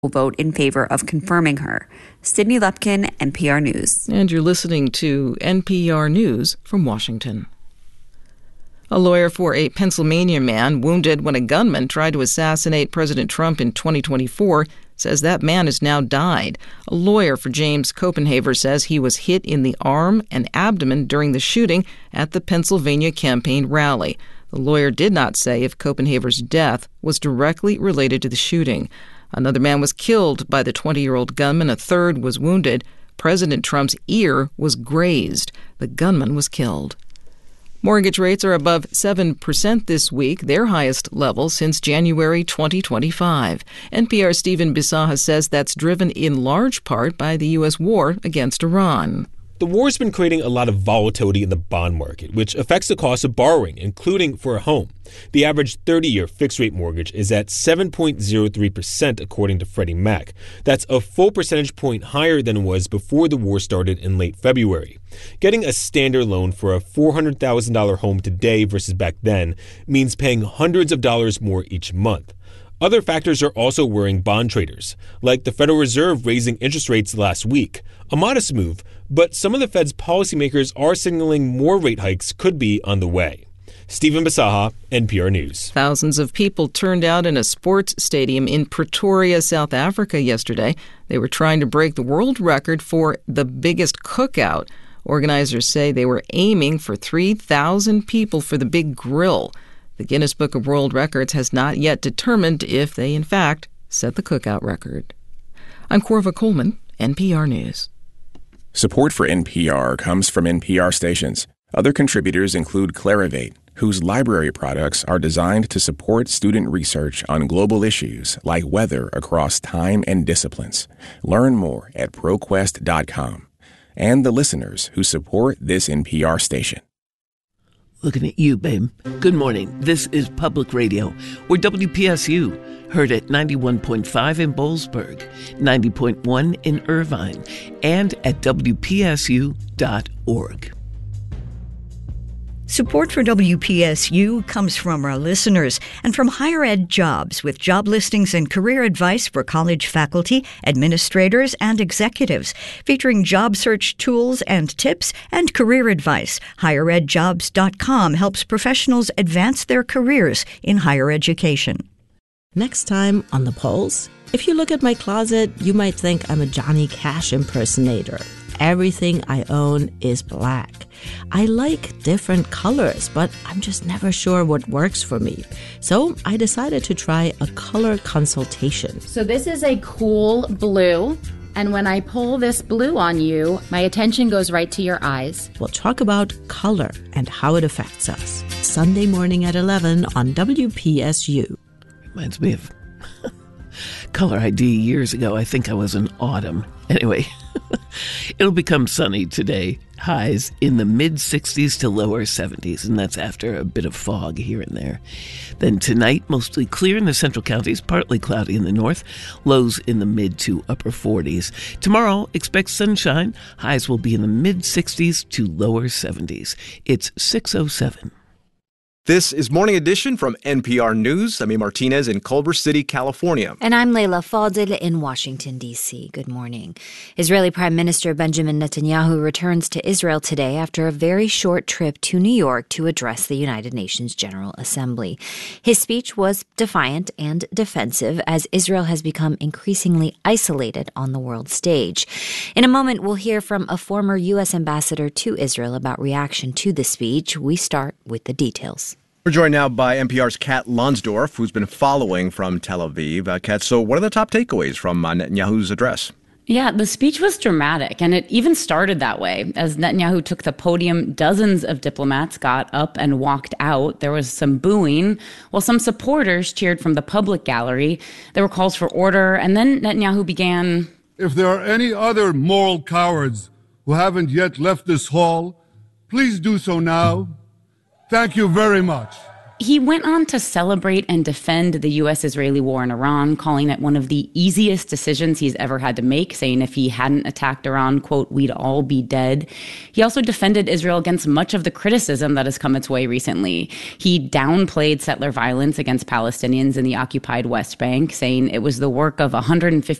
will vote in favor of confirming her. Sydney Lepkin, NPR News. And you're listening to NPR News from Washington. A lawyer for a Pennsylvania man wounded when a gunman tried to assassinate President Trump in 2024 says that man has now died. A lawyer for James Copenhaver says he was hit in the arm and abdomen during the shooting at the Pennsylvania campaign rally. The lawyer did not say if Copenhaver's death was directly related to the shooting. Another man was killed by the 20-year-old gunman. A third was wounded. President Trump's ear was grazed. The gunman was killed. Mortgage rates are above 7% this week, their highest level since January 2025. NPR's Stephen Bisaha says that's driven in large part by the U.S. war against Iran. The war's been creating a lot of volatility in the bond market, which affects the cost of borrowing, including for a home. The average 30-year fixed-rate mortgage is at 7.03%, according to Freddie Mac. That's a full percentage point higher than it was before the war started in late February. Getting a standard loan for a $400,000 home today versus back then means paying hundreds of dollars more each month. Other factors are also worrying bond traders, like the Federal Reserve raising interest rates last week, a modest move, but some of the Fed's policymakers are signaling more rate hikes could be on the way. Stephen Bisaha, NPR News. Thousands of people turned out in a sports stadium in Pretoria, South Africa yesterday. They were trying to break the world record for the biggest cookout. Organizers say they were aiming for 3,000 people for the big grill. The Guinness Book of World Records has not yet determined if they, in fact, set the cookout record. I'm Corva Coleman, NPR News. Support for NPR comes from NPR stations. Other contributors include Clarivate, whose library products are designed to support student research on global issues like weather across time and disciplines. Learn more at ProQuest.com. And the listeners who support this NPR station. Looking at you, babe. Good morning. This is Public Radio, or WPSU, heard at 91.5 in Boalsburg, 90.1 in Irvine, and at WPSU.org. Support for WPSU comes from our listeners and from Higher Ed Jobs, with job listings and career advice for college faculty, administrators, and executives, featuring job search tools and tips and career advice. HigherEdJobs.com helps professionals advance their careers in higher education. Next time on The Pulse, if you look at my closet, you might think I'm a Johnny Cash impersonator. Everything I own is black. I like different colors, but I'm just never sure what works for me. So I decided to try a color consultation. So this is a cool blue. And when I pull this blue on you, my attention goes right to your eyes. We'll talk about color and how it affects us. Sunday morning at 11 on WPSU. Reminds me of Color ID years ago. I think I was in autumn. Anyway, it'll become sunny today. Highs in the mid-60s to lower 70s, and that's after a bit of fog here and there. Then tonight, mostly clear in the central counties, partly cloudy in the north, lows in the mid to upper 40s. Tomorrow, expect sunshine. Highs will be in the mid-60s to lower 70s. It's 6:07. This is Morning Edition from NPR News. I'm A. Martinez in Culver City, California. And I'm Leila Fadel in Washington, D.C. Good morning. Israeli Prime Minister Benjamin Netanyahu returns to Israel today after a very short trip to New York to address the United Nations General Assembly. His speech was defiant and defensive as Israel has become increasingly isolated on the world stage. In a moment, we'll hear from a former U.S. ambassador to Israel about reaction to the speech. We start with the details. We're joined now by NPR's Kat Lonsdorf, who's been following from Tel Aviv. Kat, so what are the top takeaways from Netanyahu's address? Yeah, the speech was dramatic, and it even started that way. As Netanyahu took the podium, dozens of diplomats got up and walked out. There was some booing, while some supporters cheered from the public gallery. There were calls for order, and then Netanyahu began, "If there are any other moral cowards who haven't yet left this hall, please do so now. Thank you very much." He went on to celebrate and defend the U.S.-Israeli war in Iran, calling it one of the easiest decisions he's ever had to make, saying if he hadn't attacked Iran, quote, we'd all be dead. He also defended Israel against much of the criticism that has come its way recently. He downplayed settler violence against Palestinians in the occupied West Bank, saying it was the work of 150